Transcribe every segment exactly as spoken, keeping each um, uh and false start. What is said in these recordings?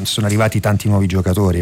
sono arrivati tanti nuovi giocatori.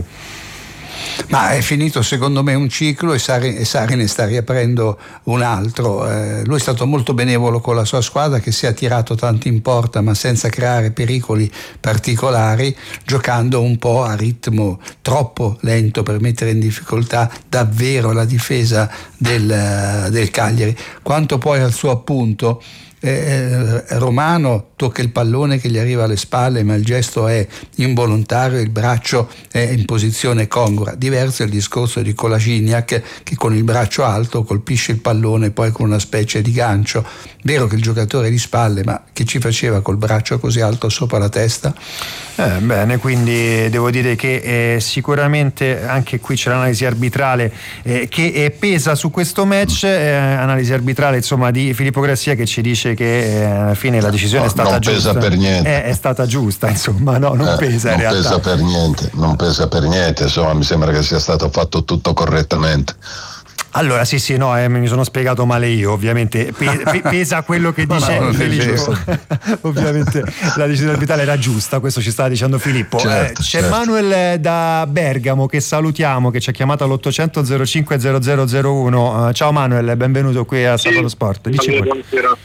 Ma è finito secondo me un ciclo e Sarri, e Sarri ne sta riaprendo un altro. Eh, lui è stato molto benevolo con la sua squadra, che si è tirato tanto in porta ma senza creare pericoli particolari, giocando un po' a ritmo troppo lento per mettere in difficoltà davvero la difesa del, del Cagliari. Quanto poi al suo appunto, Eh, Romano tocca il pallone che gli arriva alle spalle, ma il gesto è involontario, il braccio è in posizione congrua. Diverso è il discorso di Kolasinac, che con il braccio alto colpisce il pallone poi con una specie di gancio. Vero che il giocatore è di spalle, ma che ci faceva col braccio così alto sopra la testa? Eh, bene, quindi devo dire che eh, sicuramente anche qui c'è l'analisi arbitrale eh, che eh, pesa su questo match, eh, analisi arbitrale insomma di Filippo Grassia, che ci dice che eh, alla fine la decisione no, è stata non giusta. Non pesa per niente. Eh, è stata giusta, insomma, no, non eh, pesa in non realtà. pesa per niente, non pesa per niente, insomma mi sembra che sia stato fatto tutto correttamente. Allora sì sì no, eh, mi sono spiegato male io, ovviamente Pe- pe- pesa quello che dice no, Filippo. Ovviamente la decisione arbitrale era giusta, questo ci stava dicendo Filippo. Certo, eh, c'è certo. Manuel da Bergamo che salutiamo, che ci ha chiamato all'ottocento zero cinque zero zero zero uno. Uh, ciao Manuel, benvenuto qui a Sabato Sport. Dici pure. Buonasera.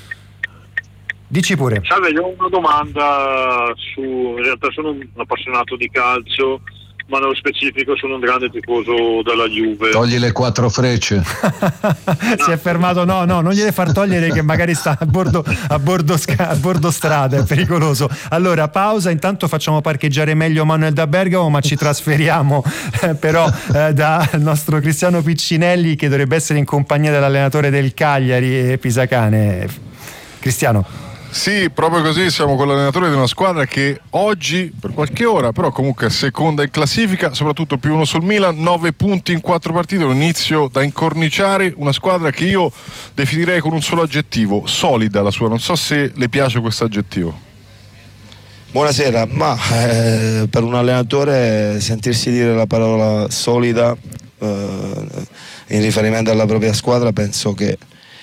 Dici pure. Salve, io ho una domanda su, in realtà sono un appassionato di calcio, ma nello specifico sono un grande tifoso della Juve. Togli le quattro frecce. Si è fermato, no no non gliele far togliere che magari sta a bordo, a bordo, a bordo strada, è pericoloso. Allora pausa, intanto facciamo parcheggiare meglio Manuel da Bergamo, ma ci trasferiamo eh, però eh, dal nostro Cristiano Piccinelli, che dovrebbe essere in compagnia dell'allenatore del Cagliari, eh, Pisacane. Cristiano. Sì, proprio così, siamo con l'allenatore di una squadra che oggi, per qualche ora, però comunque è seconda in classifica, soprattutto più uno sul Milan, nove punti in quattro partite, un inizio da incorniciare, una squadra che io definirei con un solo aggettivo, solida la sua, non so se le piace questo aggettivo. Buonasera, ma eh, per un allenatore sentirsi dire la parola solida eh, in riferimento alla propria squadra penso che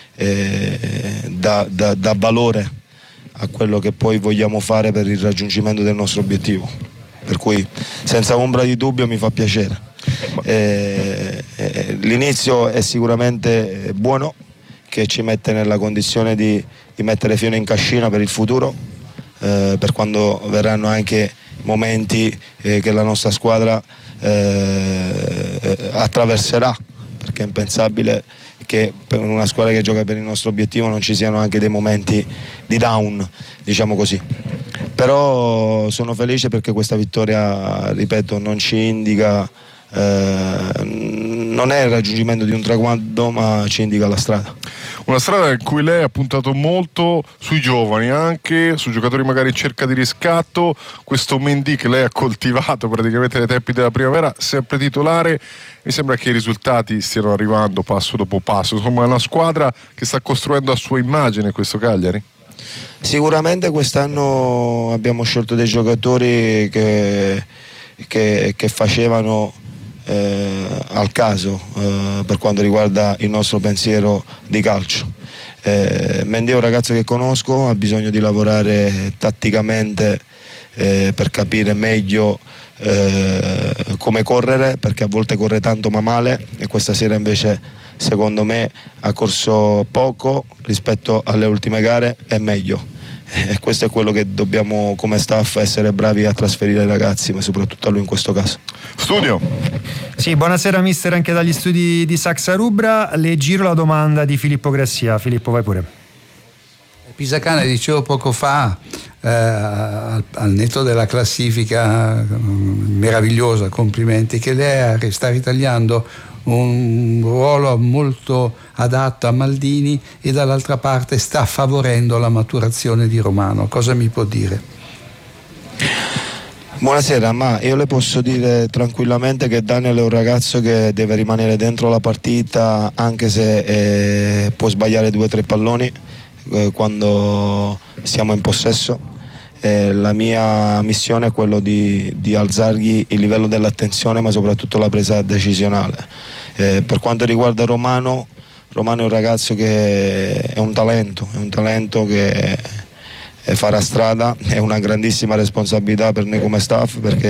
eh, dà, dà, dà valore a quello che poi vogliamo fare per il raggiungimento del nostro obiettivo, per cui senza ombra di dubbio mi fa piacere. Eh, eh, l'inizio è sicuramente buono, che ci mette nella condizione di, di mettere fieno in cascina per il futuro, eh, per quando verranno anche momenti eh, che la nostra squadra eh, attraverserà, perché è impensabile che per una squadra che gioca per il nostro obiettivo non ci siano anche dei momenti di down, diciamo così. Però sono felice perché questa vittoria, ripeto, non ci indica, eh, non è il raggiungimento di un traguardo, ma ci indica la strada. Una strada in cui lei ha puntato molto sui giovani, anche su giocatori magari in cerca di riscatto. Questo Mendy che lei ha coltivato praticamente nei tempi della primavera, sempre titolare, mi sembra che i risultati stiano arrivando passo dopo passo. Insomma è una squadra che sta costruendo a sua immagine questo Cagliari. Sicuramente quest'anno abbiamo scelto dei giocatori che, che, che facevano Eh, al caso eh, per quanto riguarda il nostro pensiero di calcio. eh, Mendy è un ragazzo che conosco, ha bisogno di lavorare tatticamente eh, per capire meglio eh, come correre, perché a volte corre tanto ma male, e questa sera invece secondo me ha corso poco rispetto alle ultime gare, è meglio. E questo è quello che dobbiamo come staff essere bravi a trasferire ai ragazzi, ma soprattutto a lui in questo caso. Studio. Sì, buonasera mister, anche dagli studi di Saxa Rubra. Le giro la domanda di Filippo Grassia. Filippo, vai pure. Pisacane, dicevo poco fa, eh, al, al netto della classifica mm, meravigliosa, complimenti, che lei sta ritagliando un ruolo molto adatto a Maldini e dall'altra parte sta favorendo la maturazione di Romano. Cosa mi può dire? Buonasera, ma io le posso dire tranquillamente che Daniel è un ragazzo che deve rimanere dentro la partita, anche se eh, può sbagliare due o tre palloni eh, quando siamo in possesso. Eh, la mia missione è quello di, di alzargli il livello dell'attenzione, ma soprattutto la presa decisionale. Eh, per quanto riguarda Romano, Romano è un ragazzo che è un talento, è un talento che farà strada, è una grandissima responsabilità per noi come staff, perché